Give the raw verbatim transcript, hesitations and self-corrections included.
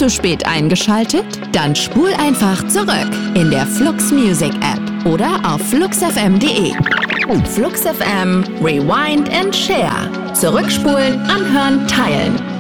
zu spät eingeschaltet? Dann spul einfach zurück in der Flux Music App oder auf flux f m punkt d e. Flux F M, Rewind and Share. Zurückspulen, anhören, teilen.